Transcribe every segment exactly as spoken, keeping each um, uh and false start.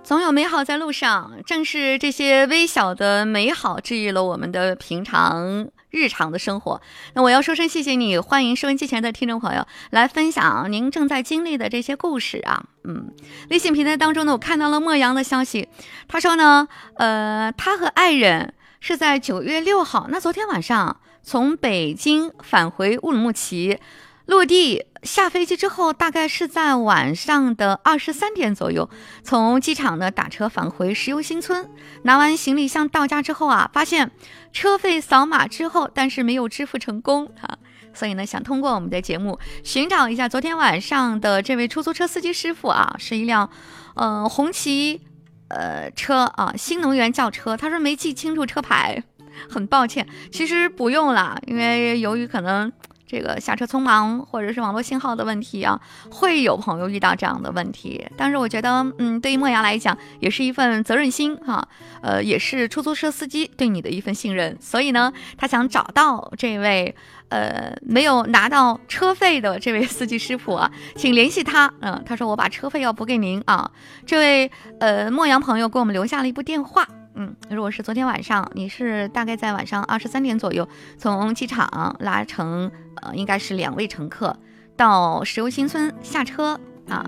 总有美好在路上，正是这些微小的美好治愈了我们的平常日常的生活。那我要说声谢谢你，欢迎收音机前的听众朋友来分享您正在经历的这些故事啊。嗯，微信平台当中呢，我看到了莫阳的消息，他说呢，呃，他和爱人是在九月六号，那昨天晚上从北京返回乌鲁木齐。落地下飞机之后，大概是在晚上的二十三点左右，从机场呢打车返回石油新村，拿完行李箱到家之后啊，发现车费扫码之后，但是没有支付成功啊，所以呢想通过我们的节目寻找一下昨天晚上的这位出租车司机师傅啊，是一辆呃红旗呃车啊，新能源轿车，他说没记清楚车牌，很抱歉，其实不用啦，因为由于可能这个下车匆忙或者是网络信号的问题啊，会有朋友遇到这样的问题。但是我觉得，嗯，对于莫阳来讲，也是一份责任心哈、啊，呃，也是出租车司机对你的一份信任。所以呢，他想找到这位呃没有拿到车费的这位司机师傅啊，请联系他。嗯、呃，他说我把车费要补给您啊。这位呃莫阳朋友给我们留下了一部电话。嗯，如果是昨天晚上，你是大概在晚上二十三点左右从机场拉乘，呃，应该是两位乘客到石油新村下车啊。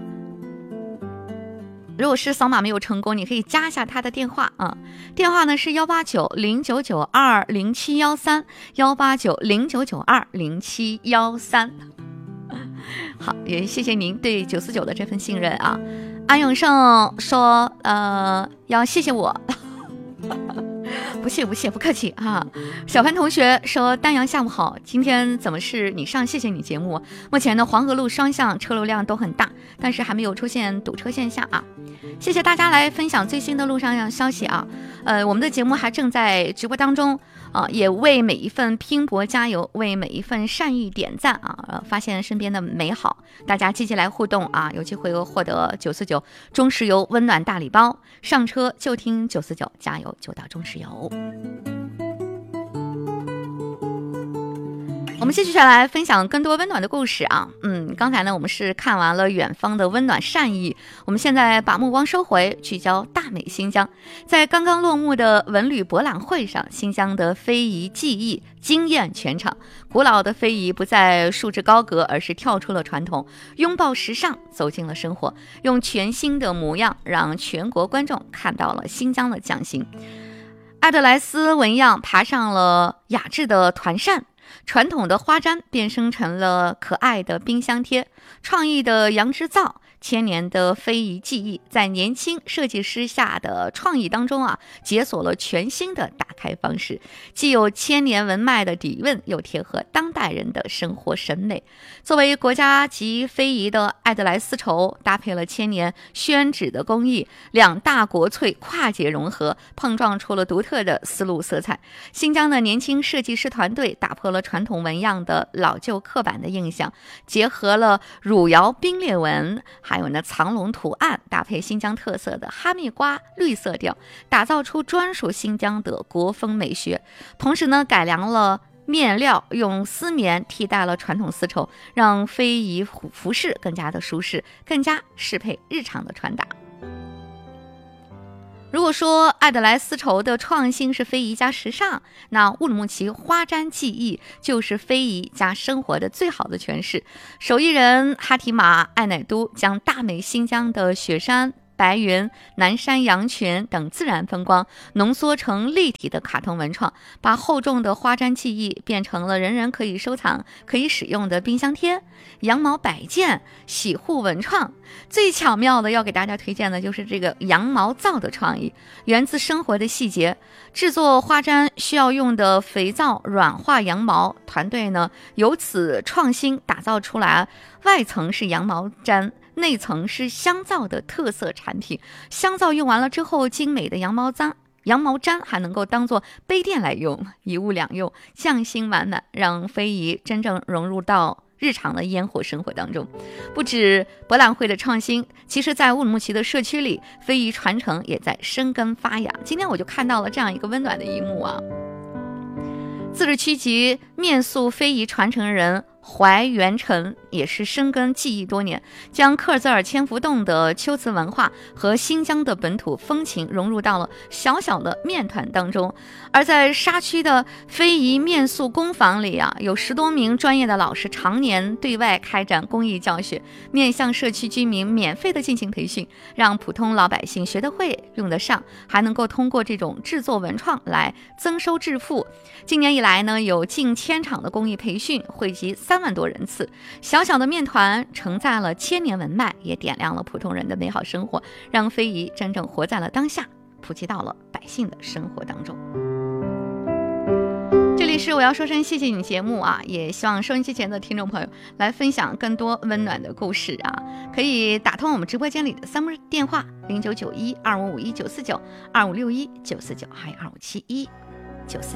如果是扫码没有成功，你可以加一下他的电话啊，电话呢是幺八九零九九二零七幺三，幺八九零九九二零七幺三。好，也谢谢您对九四九的这份信任啊。安永胜说，呃，要谢谢我。不谢不谢，不客气啊。小潘同学说，丹阳下午好，今天怎么是你上谢谢你节目？目前呢黄河路双向车流量都很大，但是还没有出现堵车现象啊。谢谢大家来分享最新的路上消息啊。呃，我们的节目还正在直播当中啊，也为每一份拼搏加油，为每一份善意点赞啊，呃、发现身边的美好，大家积极来互动啊，有机会获得九四九中石油温暖大礼包，上车就听九四九，加油就到中石油。我们继续下来分享更多温暖的故事啊，嗯，刚才呢我们是看完了远方的温暖善意，我们现在把目光收回，聚焦大美新疆。在刚刚落幕的文旅博览会上，新疆的非遗技艺惊艳全场，古老的非遗不再束之高阁，而是跳出了传统，拥抱时尚，走进了生活，用全新的模样让全国观众看到了新疆的匠心。阿德莱斯纹样爬上了雅致的团扇，传统的花毡变身成了可爱的冰箱贴，创意的羊脂皂，千年的非遗技艺，在年轻设计师下的创意当中啊，解锁了全新的打开方式，既有千年文脉的底蕴，又贴合当代人的生活审美。作为国家级非遗的爱德莱丝绸，搭配了千年宣纸的工艺，两大国粹跨界融合，碰撞出了独特的丝路色彩。新疆的年轻设计师团队打破了传统纹样的老旧刻板的印象，结合了汝窑冰裂纹还有呢藏龙图案，搭配新疆特色的哈密瓜绿色调，打造出专属新疆的国风美学。同时呢改良了面料，用丝棉替代了传统丝绸，让非遗服饰更加的舒适，更加适配日常的穿搭。如果说爱德莱丝绸的创新是非遗加时尚，那乌鲁木齐花毡技艺就是非遗加生活的最好的诠释。手艺人哈提玛艾乃都将大美新疆的雪山、白云、南山羊群等自然风光浓缩成立体的卡通文创，把厚重的花毡技艺变成了人人可以收藏、可以使用的冰箱贴、羊毛摆件、洗护文创。最巧妙的要给大家推荐的就是这个羊毛皂的创意，源自生活的细节。制作花毡需要用的肥皂软化羊毛，团队呢由此创新打造出来，外层是羊毛毡，内层是香皂的特色产品。香皂用完了之后，精美的羊毛毡羊毛毡还能够当做杯垫来用，一物两用，匠心满满，让非遗真正融入到日常的烟火生活当中。不止博览会的创新，其实在乌鲁木齐的社区里，非遗传承也在生根发芽。今天我就看到了这样一个温暖的一幕啊，自治区级面塑非遗传承人怀元成也是深耕技艺多年，将克孜尔千福洞的秋瓷文化和新疆的本土风情融入到了小小的面团当中。而在沙区的非遗面塑工坊里啊，有十多名专业的老师常年对外开展公益教学，面向社区居民免费的进行培训，让普通老百姓学得会用得上，还能够通过这种制作文创来增收致富。今年以来呢，有近千场的公益培训，汇集三万多人次。小小的面团承载了千年文脉，也点亮了普通人的美好生活，让非遗真正活在了当下，普及到了百姓的生活当中。这里是我要说声谢谢你节目啊，也希望收音机前的听众朋友来分享更多温暖的故事啊，可以打通我们直播间里的三部电话零九九一二五五一九四九、二五六一九四九，还有二五七一九四。